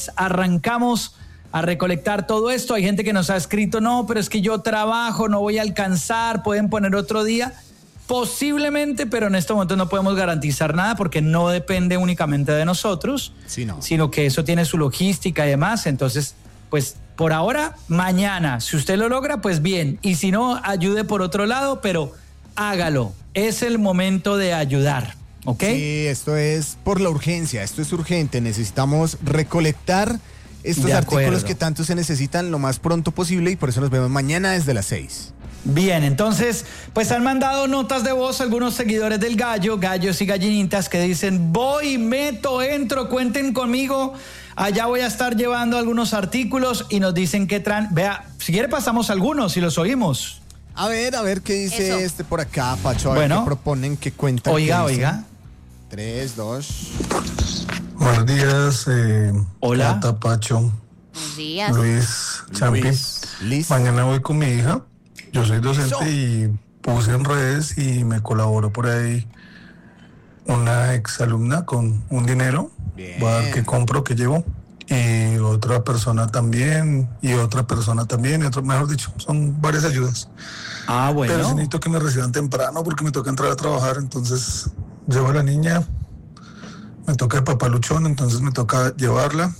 Arrancamos a recolectar todo esto. Hay gente que nos ha escrito, no, pero es que yo trabajo, no voy a alcanzar, pueden poner otro día. Posiblemente, pero en este momento no podemos garantizar nada porque no depende únicamente de nosotros, sino que eso tiene su logística y demás. Entonces, pues por ahora, mañana, si usted lo logra, pues bien. Y si no, ayude por otro lado, pero hágalo. Es el momento de ayudar, ¿ok? Sí, esto es por la urgencia, esto es urgente. Necesitamos recolectar estos artículos que tanto se necesitan lo más pronto posible y por eso nos vemos mañana desde las 6. Bien, entonces, pues han mandado notas de voz algunos seguidores del Gallo, gallos y gallinitas, que dicen, voy, meto, entro, cuenten conmigo, allá voy a estar llevando algunos artículos y nos dicen que traen. Vea, si quiere pasamos algunos y los oímos. A ver qué dice Eso. por acá, Pacho, a ver qué proponen, qué cuentan. Oiga. 3, 2. Buenos días, Hola. Cata, Pacho, Buenos días. Luis, Champi. Liz. Mañana voy con mi hija. Yo soy docente y puse en redes y me colaboró por ahí una exalumna con un dinero. Bien. Voy a ver qué compro, qué llevo. Y otra persona también, y otra persona también, y otro, mejor dicho, son varias ayudas. Ah, bueno. Pero sí necesito que me reciban temprano porque me toca entrar a trabajar, entonces llevo a la niña, me toca el papá luchón, entonces me toca llevarla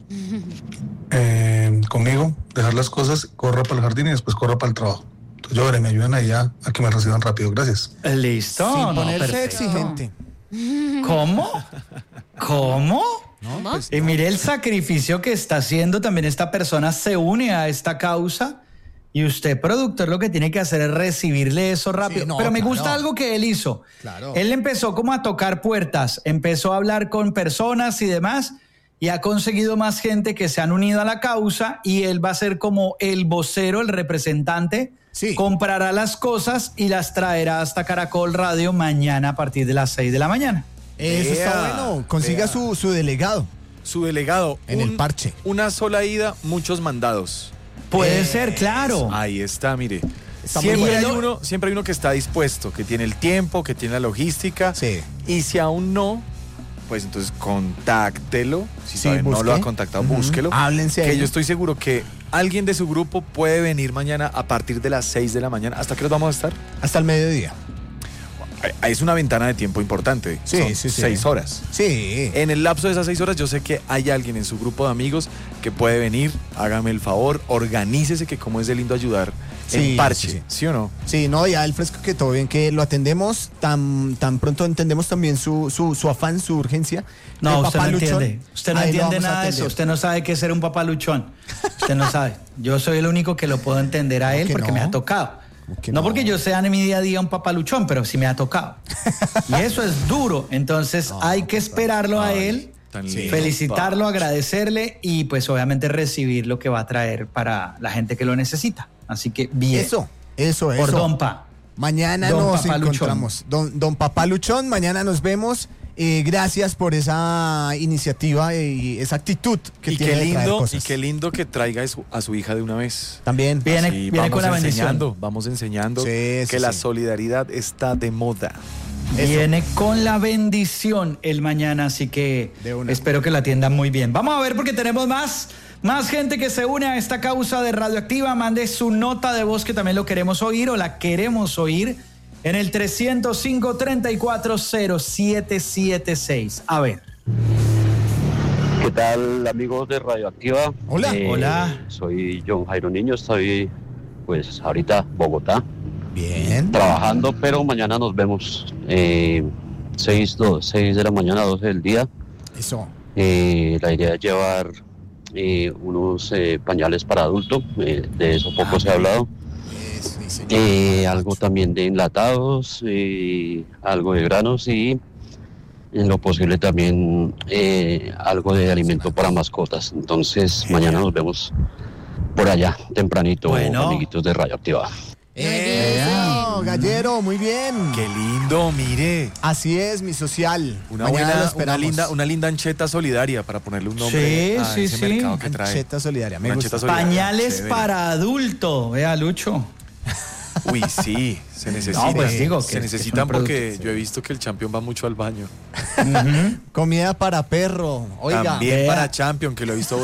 conmigo, dejar las cosas, corra para el jardín y después corra para el trabajo. Entonces yo veré, me ayudan ahí a que me reciban rápido, gracias. Listo. Sin No, ponerse perfecto. exigente. ¿Cómo? No, pues, Y mire el sacrificio que está haciendo también esta persona, se une a esta causa y usted, productor, lo que tiene que hacer es recibirle eso rápido. Sí, no, pero me claro. gusta algo que él hizo. Claro. Él empezó como a tocar puertas, empezó a hablar con personas y demás y ha conseguido más gente que se han unido a la causa y él va a ser como el vocero, el representante. Sí. Comprará las cosas y las traerá hasta Caracol Radio mañana a partir de las 6 de la mañana. Eso está bueno. Consiga su delegado Su delegado. en el parche. Una sola ida, muchos mandados. Puede ser, claro. Ahí está, mire. Está muy Siempre hay uno que está dispuesto, que tiene el tiempo, que tiene la logística. Sí. Y si aún no, pues entonces contáctelo. Si Sí, todavía no busque. lo ha contactado, búsquelo. Háblense Que ahí. yo estoy seguro que alguien de su grupo puede venir mañana a partir de las 6 de la mañana. ¿Hasta qué hora vamos a estar? Hasta el mediodía. Es una ventana de tiempo importante. Sí, Son sí. 6 horas. Sí. En el lapso de esas 6 horas yo sé que hay alguien en su grupo de amigos que puede venir, hágame el favor, organícese, que como es de lindo ayudar Sí, en parche, sí. ¿sí o no? Sí, no, ya el fresco que todo bien, que lo atendemos, tan pronto entendemos también su afán, su urgencia. No, El usted papá no luchón, entiende. Usted no ahí lo entiende vamos a nada de eso. atender. Usted no sabe qué es ser un papá luchón. Usted no sabe. Yo soy el único que lo puedo entender a él que porque no? me ha tocado. ¿Cómo que No no? porque yo sea en mi día a día un papá luchón, pero sí me ha tocado. Y eso es duro. Entonces hay que esperarlo a él, tan lindo, felicitarlo, agradecerle y pues obviamente recibir lo que va a traer para la gente que lo necesita. Así que bien. Eso. Por Don Pa. Mañana Don nos Papá encontramos. Don Papá Luchón, mañana nos vemos. Gracias por esa iniciativa y esa actitud que Y tiene qué de traer lindo, cosas. y qué lindo que traiga a su hija de una vez. También. Viene, Así viene con la bendición. vamos enseñando Sí, que sí, la sí. solidaridad está de moda. Eso. Viene con la bendición el mañana, así que De una. espero que la atiendan muy bien. Vamos a ver porque tenemos más gente que se une a esta causa de Radioactiva. Mande su nota de voz que también lo queremos oír o la queremos oír en el 305-340776. A ver. ¿Qué tal, amigos de Radioactiva? Hola. Hola. Soy John Jairo Niño, estoy pues ahorita Bogotá Bien. trabajando, pero mañana nos vemos 6 de la mañana, 12 del día. Eso. La idea es llevar unos pañales para adulto, de eso poco se ha hablado. Sí, señor. Algo también de enlatados, algo de granos y en lo posible también algo de alimento para mascotas. Entonces mañana nos vemos por allá tempranito, Bueno. amiguitos de Radioactiva. Eso, Gallero, muy bien. Qué lindo, mire. Así es, mi social. Una Mañana lo buena, esperamos. una linda ancheta solidaria para ponerle un nombre Sí, a sí, ese sí. mercado que trae. Ancheta solidaria, me Una gusta. ancheta solidaria. Pañales Chévere. para adulto. Vea, Lucho. Uy, sí, se necesitan. No, pues digo que se es necesitan un porque producto, yo he visto que el Champion va mucho al baño. Comida para perro. Oiga. También para Champion, que lo he visto